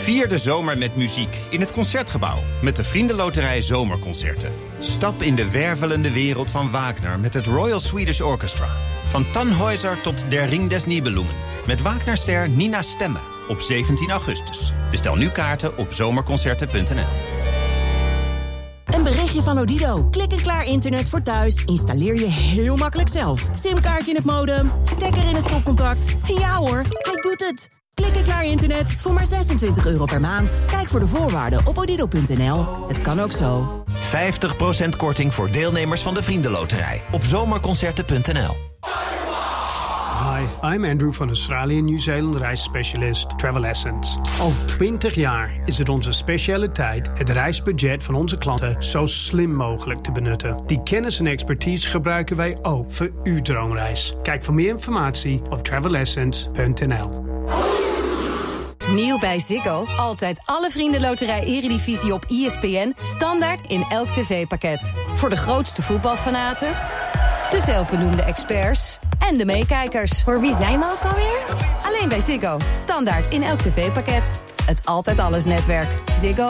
Vier de zomer met muziek in het Concertgebouw met de Vriendenloterij Zomerconcerten. Stap in de wervelende wereld van Wagner met het Royal Swedish Orchestra. Van Tannhäuser tot Der Ring des Nibelungen. Met Wagnerster Nina Stemme op 17 augustus. Bestel nu kaarten op zomerconcerten.nl. Een berichtje van Odido. Klik en klaar internet voor thuis. Installeer je heel makkelijk zelf. Simkaartje in het modem, stekker in het stopcontact. Ja hoor, hij doet het. Klik en klaar internet voor maar €26 per maand. Kijk voor de voorwaarden op odido.nl. Het kan ook zo. 50% korting voor deelnemers van de Vriendenloterij op zomerconcerten.nl. Hi, I'm Andrew van Australië Nieuw-Zeeland reisspecialist Travel Essence. Al 20 jaar is het onze specialiteit het reisbudget van onze klanten zo slim mogelijk te benutten. Die kennis en expertise gebruiken wij ook voor uw droomreis. Kijk voor meer informatie op travelessence.nl. Nieuw bij Ziggo. Altijd alle Vriendenloterij Eredivisie op ESPN. Standaard in elk tv-pakket. Voor de grootste voetbalfanaten, de zelfbenoemde experts en de meekijkers. Voor wie zijn we ook alweer? Alleen bij Ziggo. Standaard in elk tv-pakket. Het Altijd Alles netwerk. Ziggo.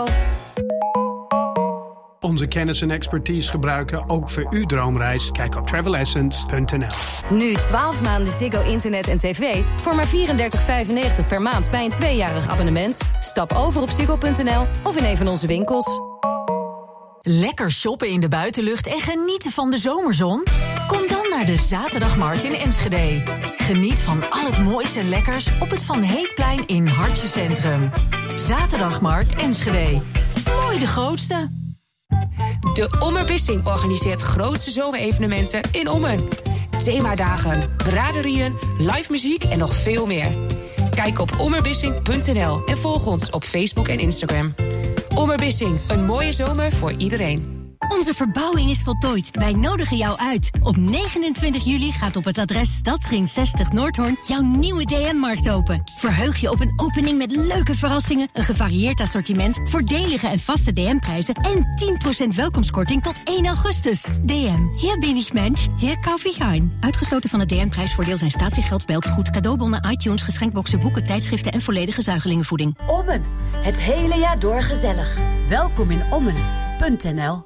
Onze kennis en expertise gebruiken ook voor uw droomreis. Kijk op travelessence.nl. Nu 12 maanden Ziggo internet en tv voor maar $34,95 per maand bij een 2-jarig abonnement. Stap over op ziggo.nl of in een van onze winkels. Lekker shoppen in de buitenlucht en genieten van de zomerzon? Kom dan naar de Zaterdagmarkt in Enschede. Geniet van al het moois en lekkers op het Van Heekplein in Hartje Centrum. Zaterdagmarkt Enschede. Mooi de grootste. De Ommerbissing organiseert grootste zomerevenementen in Ommen. Themadagen, braderieën, live muziek en nog veel meer. Kijk op ommerbissing.nl en volg ons op Facebook en Instagram. Ommerbissing, een mooie zomer voor iedereen. Onze verbouwing is voltooid. Wij nodigen jou uit. Op 29 juli gaat op het adres Stadsring 60 Noordhoorn jouw nieuwe DM-markt open. Verheug je op een opening met leuke verrassingen, een gevarieerd assortiment, voordelige en vaste DM-prijzen en 10% welkomstkorting tot 1 augustus. DM, hier bin ich Mensch, hier kauf ich ein. Uitgesloten van het DM-prijsvoordeel zijn statiegeld, beltegoed, cadeaubonnen, iTunes, geschenkboxen, boeken, tijdschriften en volledige zuigelingenvoeding. Ommen, het hele jaar door gezellig. Welkom in Ommen.nl.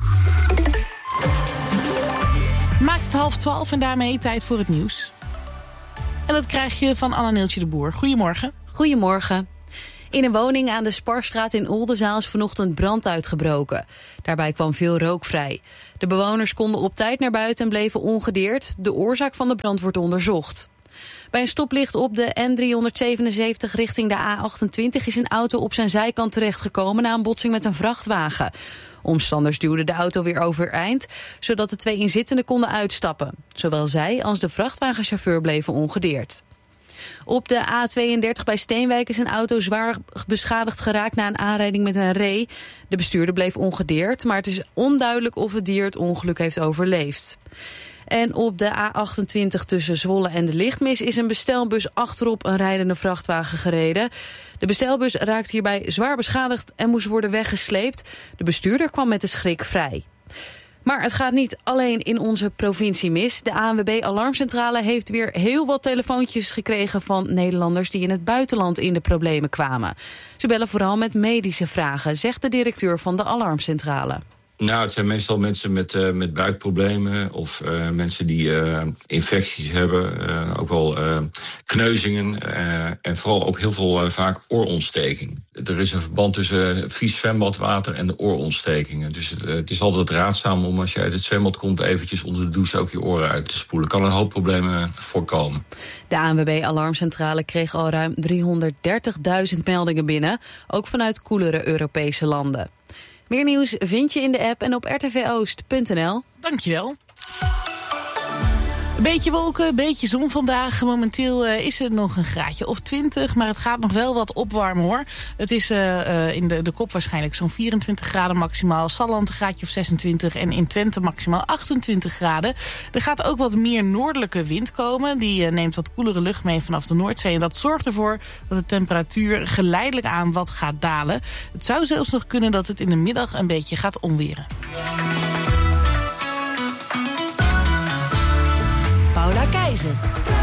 Maakt het 11:30 en daarmee tijd voor het nieuws. En dat krijg je van Anna-Neeltje de Boer. Goedemorgen. Goedemorgen. In een woning aan de Sparstraat in Oldenzaal is vanochtend brand uitgebroken. Daarbij kwam veel rook vrij. De bewoners konden op tijd naar buiten en bleven ongedeerd. De oorzaak van de brand wordt onderzocht. Bij een stoplicht op de N377 richting de A28 is een auto op zijn zijkant terechtgekomen na een botsing met een vrachtwagen. Omstanders duwden de auto weer overeind, zodat de 2 inzittenden konden uitstappen. Zowel zij als de vrachtwagenchauffeur bleven ongedeerd. Op de A32 bij Steenwijk is een auto zwaar beschadigd geraakt na een aanrijding met een ree. De bestuurder bleef ongedeerd, maar het is onduidelijk of het dier het ongeluk heeft overleefd. En op de A28 tussen Zwolle en de Lichtmis is een bestelbus achterop een rijdende vrachtwagen gereden. De bestelbus raakte hierbij zwaar beschadigd en moest worden weggesleept. De bestuurder kwam met de schrik vrij. Maar het gaat niet alleen in onze provincie mis. De ANWB Alarmcentrale heeft weer heel wat telefoontjes gekregen van Nederlanders die in het buitenland in de problemen kwamen. Ze bellen vooral met medische vragen, zegt de directeur van de Alarmcentrale. Nou, het zijn meestal mensen met buikproblemen of mensen die infecties hebben. Ook wel kneuzingen en vooral ook heel veel vaak oorontsteking. Er is een verband tussen vies zwembadwater en de oorontstekingen. Dus het is altijd raadzaam om als je uit het zwembad komt eventjes onder de douche ook je oren uit te spoelen. Kan een hoop problemen voorkomen. De ANWB Alarmcentrale kreeg al ruim 330.000 meldingen binnen. Ook vanuit koelere Europese landen. Meer nieuws vind je in de app en op rtvoost.nl. Dankjewel. Een beetje wolken, een beetje zon vandaag. Momenteel is het nog een graadje of 20, maar het gaat nog wel wat opwarmen hoor. Het is in de kop waarschijnlijk zo'n 24 graden maximaal. Salland een graadje of 26 en in Twente maximaal 28 graden. Er gaat ook wat meer noordelijke wind komen. Die neemt wat koelere lucht mee vanaf de Noordzee. En dat zorgt ervoor dat de temperatuur geleidelijk aan wat gaat dalen. Het zou zelfs nog kunnen dat het in de middag een beetje gaat onweren. Paula Keizer.